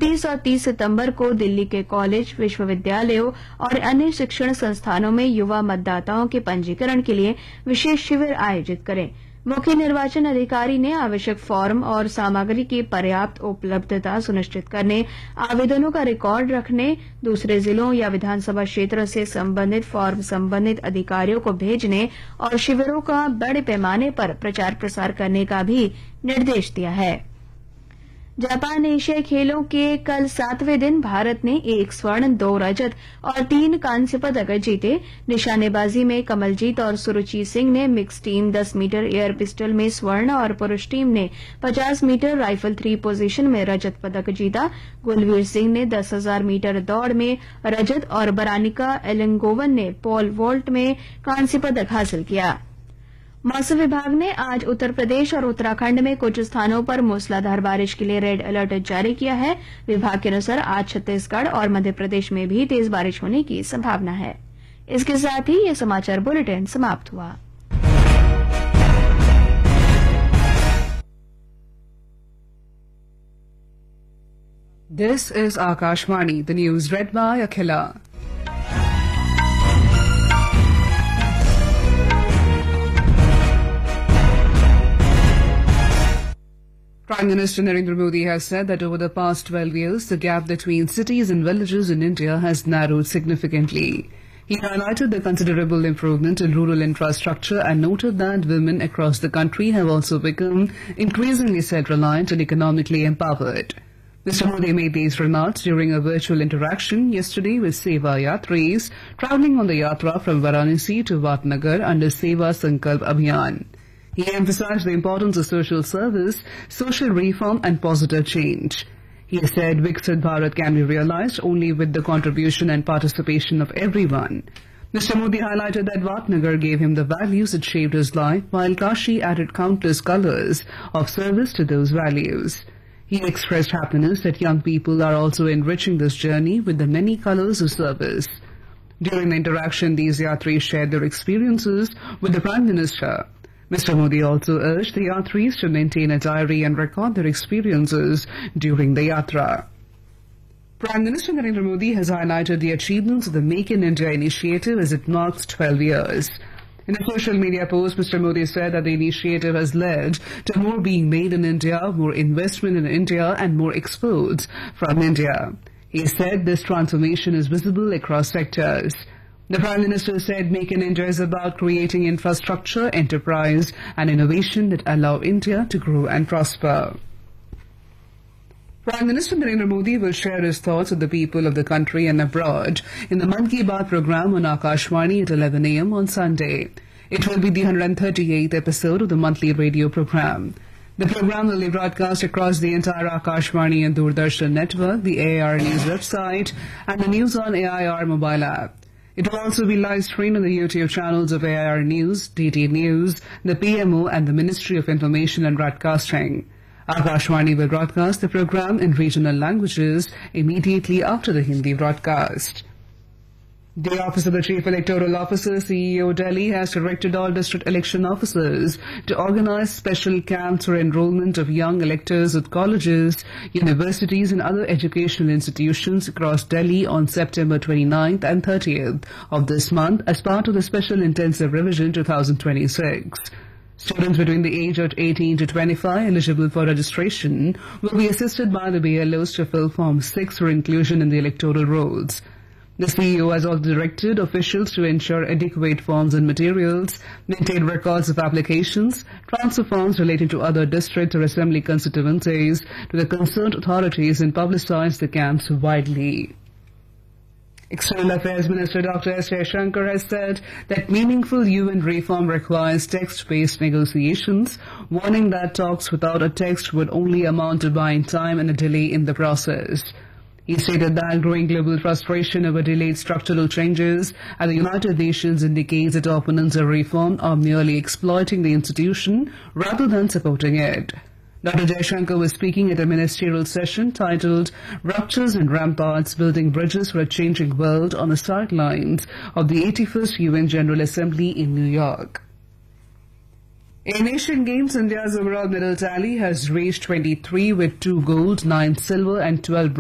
29 और 30 सितंबर को दिल्ली के कॉलेज, विश्वविद्यालयों और अन्य शिक्षण संस्थानों में युवा मतदाताओं के पंजीकरण के लिए विशेष शिविर आयोजित करें। मुख्य निर्वाचन अधिकारी ने आवश्यक फॉर्म और सामग्री की पर्याप्त उपलब्धता सुनिश्चित करने, आवेदनों का रिकॉर्ड रखने, दूसरे जिलों या विधानसभा क्षेत्र से संबंधित फॉर्म संबंधित अधिकारियों को भेजने और शिविरों का बड़े पैमाने पर प्रचार प्रसार करने का भी निर्देश दिया है। जापान एशियाई खेलों के कल 7वें दिन भारत ने 1 स्वर्ण, 2 रजत और 3 कांस्य पदक जीते। निशानेबाजी में कमलजीत और सुरुचि सिंह ने mix team 10 metre air pistol में स्वर्ण और पुरुष टीम ने 50 मीटर राइफल 3 पोजीशन में रजत पदक जीता। गुलवीर सिंह ने 10,000 मीटर दौड़ में रजत और बरानिका एलंगोवन ने पोल वॉल्ट में कांस्य पदक हासिल किया। मौसम विभाग ने आज उत्तर प्रदेश और उत्तराखंड में कुछ स्थानों पर मूसलाधार बारिश के लिए रेड अलर्ट जारी किया है। विभाग के अनुसार आज छत्तीसगढ़ और मध्य प्रदेश में भी तेज बारिश होने की संभावना है। इसके साथ ही ये समाचार बुलेटिन समाप्त हुआ। This is Akashvani, the news read by Akhila. Prime Minister Narendra Modi has said that over the past 12 years, the gap between cities and villages in India has narrowed significantly. He highlighted the considerable improvement in rural infrastructure and noted that women across the country have also become increasingly self-reliant and economically empowered. Mr. Modi made these remarks during a virtual interaction yesterday with Seva Yatris travelling on the Yatra from Varanasi to Vatnagar under Seva Sankalp Abhiyan. He emphasized the importance of social service, social reform and positive change. He said Viksit Bharat can be realized only with the contribution and participation of everyone. Mr. Modi highlighted that Vatnagar gave him the values that shaped his life, while Kashi added countless colors of service to those values. He expressed happiness that young people are also enriching this journey with the many colors of service. During the interaction, these Yatris shared their experiences with the Prime Minister. Mr. Modi also urged the Yatris to maintain a diary and record their experiences during the Yatra. Prime Minister Narendra Modi has highlighted the achievements of the Make in India initiative as it marks 12 years. In a social media post, Mr. Modi said that the initiative has led to more being made in India, more investment in India and more exports from India. He said this transformation is visible across sectors. The Prime Minister said Make in India is about creating infrastructure, enterprise and innovation that allow India to grow and prosper. Prime Minister Narendra Modi will share his thoughts with the people of the country and abroad in the Mann Ki Baat program on Akashvani at 11 a.m. on Sunday. It will be the 138th episode of the monthly radio program. The program will be broadcast across the entire Akashvani and Doordarshan network, the AIR News website and the News on AIR mobile app. It will also be live streamed on the YouTube channels of AIR News, DT News, the PMO and the Ministry of Information and Broadcasting. Akashvani will broadcast the program in regional languages immediately after the Hindi broadcast. The Office of the Chief Electoral Officer, CEO Delhi, has directed all district election officers to organize special camps for enrollment of young electors at colleges, universities and other educational institutions across Delhi on September 29th and 30th of this month as part of the Special Intensive Revision 2026. Students between the age of 18 to 25 eligible for registration will be assisted by the BLOs to fill Form 6 for inclusion in the electoral rolls. The CEO has also directed officials to ensure adequate forms and materials, maintain records of applications, transfer forms relating to other district or assembly constituencies to the concerned authorities and publicize the camps widely. External Affairs Minister Dr. S. Jaishankar has said that meaningful UN reform requires text-based negotiations, warning that talks without a text would only amount to buying time and a delay in the process. He stated that growing global frustration over delayed structural changes at the United Nations indicates that opponents of reform are merely exploiting the institution rather than supporting it. Dr. Jaishankar was speaking at a ministerial session titled Ruptures and Ramparts, Building Bridges for a Changing World on the sidelines of the 81st UN General Assembly in New York. In Asian Games, India's overall medal tally has reached 23 with 2 gold, 9 silver and 12 bronze.